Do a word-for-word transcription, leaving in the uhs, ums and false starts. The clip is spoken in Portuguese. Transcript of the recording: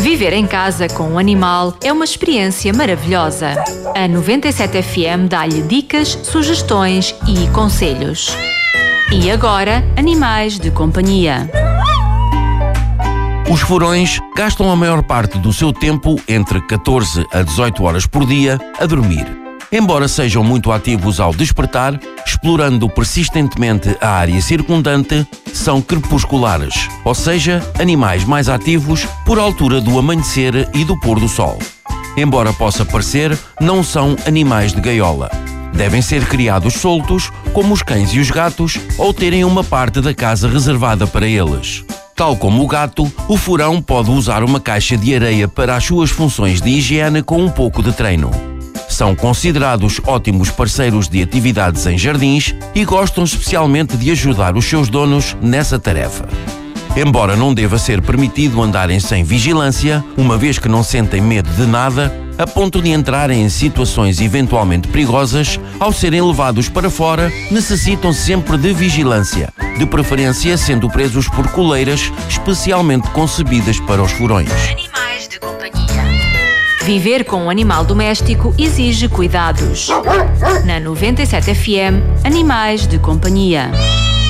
Viver em casa com um animal é uma experiência maravilhosa. A noventa e sete F M dá-lhe dicas, sugestões e conselhos. E agora, animais de companhia. Os furões gastam a maior parte do seu tempo, entre catorze a dezoito horas por dia, a dormir. Embora sejam muito ativos ao despertar, explorando persistentemente a área circundante, são crepusculares, ou seja, animais mais ativos por altura do amanhecer e do pôr do sol. Embora possa parecer, não são animais de gaiola. Devem ser criados soltos, como os cães e os gatos, ou terem uma parte da casa reservada para eles. Tal como o gato, o furão pode usar uma caixa de areia para as suas funções de higiene com um pouco de treino. São considerados ótimos parceiros de atividades em jardins e gostam especialmente de ajudar os seus donos nessa tarefa. Embora não deva ser permitido andarem sem vigilância, uma vez que não sentem medo de nada, a ponto de entrarem em situações eventualmente perigosas, ao serem levados para fora, necessitam sempre de vigilância, de preferência sendo presos por coleiras especialmente concebidas para os furões. Animais de companhia. Viver com um animal doméstico exige cuidados. Na noventa e sete F M, Animais de companhia.